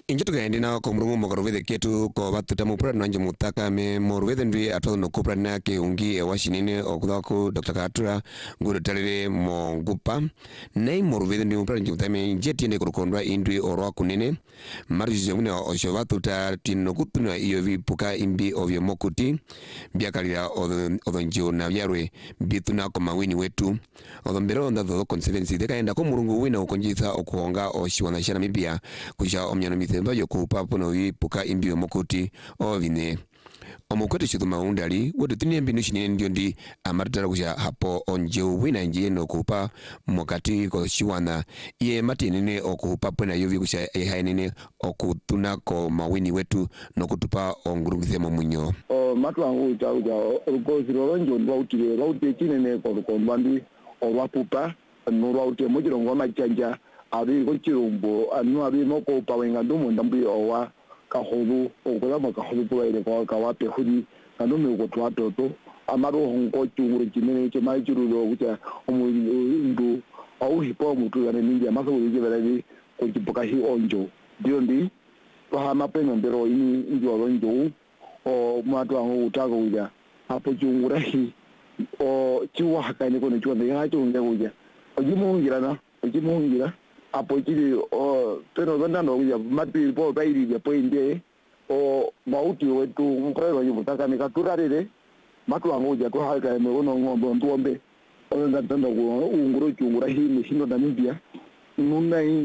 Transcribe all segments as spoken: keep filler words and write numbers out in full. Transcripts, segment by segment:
inje tukaende na ko murungu mokorwethe ketu ko batuta mupura nanje mutaka me morwethe ndwi atwa no kopra na ke ungi e washinine okudako Doctor Katura nguru tarire mongupa nei morwethe ndwi mupura nje mutame inje tiende kurukondwa indwi orwa kunene marije ngune osho batuta tino kutuna iyo vipuka imbi ovyo mokuti biakalira odonjo na byarwe bituna ko mawini wetu odombero ndado conservancy dekaenda ko murungu wina ukonjitha okuonga oshiwana shana mibia kuja omyano mithemba yokupa pono vipuka imbi mokuti ovine omukwetu chithuma undali wodu tini mbinu shinene ndio ndi amartara kuja hapo onjo wina njiye no kupa mokati ko shiwana iye matinene okupa pona yovi kuja ehainene okutuna ko mawini wetu no kutupa ongurumithemo munyo o matu angu uta uja ukozi ronjo ndo utire route chinene ko ko mbandi owapupa no route mojiro ngoma chanja ari ko chirumbo anu ari no ko pawenga ndo ndambi owa kaholu okola makaholu pulaire kwa kawape hudi kanome ko twatoto amaro honko chungure chimene chema chirulo kucha omundu au hipo mutu ya ninja maso uje balaji ko chipoka hi onjo dio ndi pa mapeno ndero ini ndio onjo o mwatu angu utaka uja hapo chungura hi o chiwa hakane ko nchwa ya chunga uja ojimungira na ojimungira apo chiri o pero donda no ya mati po bairi ya poinde o mauti wetu mkrero yubutaka nikaturarire matu angoja to haka me ono ngombe ndombe onda tanda ko unguro chungura hini shindo na Namibia nunai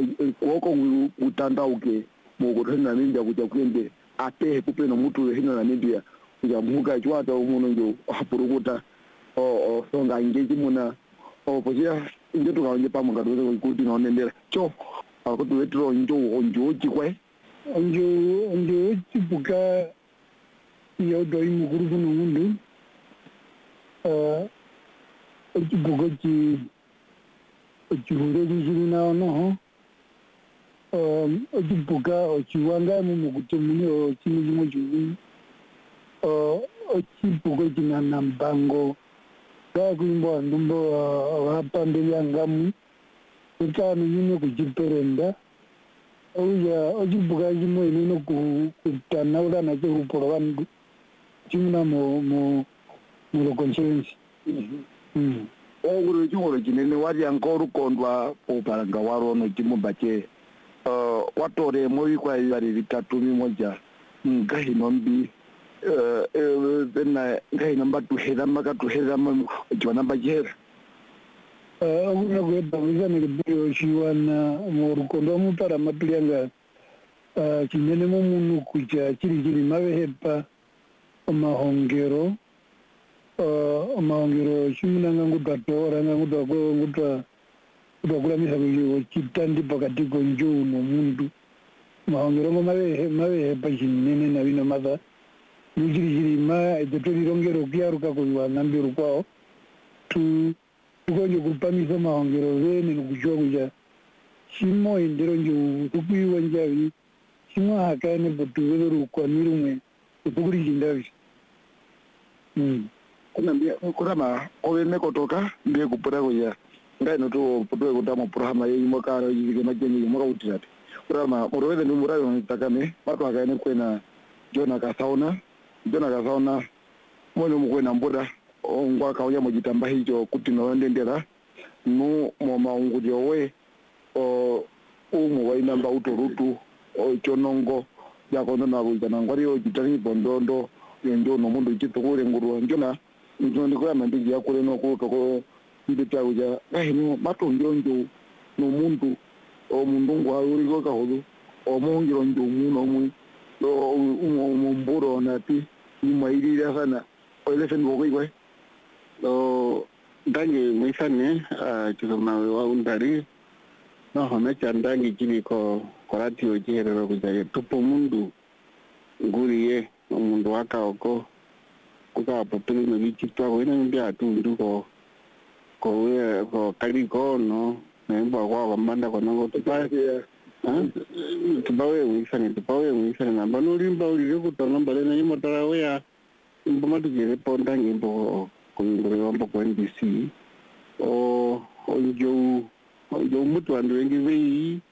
koko utanda uke mogo tena Namibia kuja kwende ate kupeno mutu hino na Namibia kuja muka chwata umuno njo hapurukuta o o songa ingeji muna o posia nje tukaonje pamo ngatuze kuti naonendera cho akuti wetro njo onjo chikwe onjo onjo chipuka iyo doi mukuru kuno mundu eh chipuka chi chihure chiri nawo no um chipuka chiwanga mu mukutemuni o chimujimo chiri o chipuka china nambango kakuimbo ndumbo wapambeli angamu ikanu nyine kujiperenda oya ojibuga jimo ino kutana ula na je uporo wandu chimuna mo mo mo conference mm oguru chingoro chinene wali ankoru kondwa oparanga waro no chimo bache uh watore moyi kwa yari vitatu mimoja ngahi nombi eh eh bena ngai namba tuhera maka tuhera mo jwana bajera eh una kwenda vizana libyo shiwana mo rukondo mu para maplianga eh kinene mo munu kuja chiri chiri mavehepa mahongero eh mahongero shimuna ngangu datora ngangu dako ngutwa kudakula misabuyo chitandi pakati konjo no mundu mahongero mo mavehe mavehepa kinene na bino madha nijiri ma ejetori rongero kiaruka kwa nambiru kwao tu tukoje kupamisa mahongero vene nukujua kuja shimo indero nju tukuiwa njavi shimo hakane botu weru kwa nirumwe tukuri jindavi mm kuna mbia kurama owene kotoka mbie kupura kuja ngai noto potwe kutama programa yeyi mwaka yike majenyi mwaka utirati kurama morowele ndi murayo ntakame watu hakaene kwena Jona Kasaona Jona Kasaona mwana mkwena mboda ongwa kauya mojitamba hicho kuti no ndendera no moma unguje we o umu wa inamba utorutu o chonongo yako ndo kuzana ngwari o jitani bondondo yenjo no mundu chitukure nguru njona njo ndikoya mandiji yakure no kuto ko ndita uja eh no mato njonjo no mundu o mundu ngwa uri ko kahulu o mongiro njo muno mu lo umu mburo na ti ni mairira sana ole fen bogo igwe lo dangi mwisane a chuma wa undari no hona chandangi jini ko korati ojero kujaye tupo mundu nguriye mundu wakaoko kuka populi no bichitwa wena ndia tundu ko ko we ko kali ko no nemba kwa kwamanda ko nango tupa ah tupawe mwisane tupawe mwisane namba no limba uli kutona mbale na imotara we ya mbomatu jere ponda ngimbo kungure wambo kwa N B C o onjo onjo mutu andu wengi wei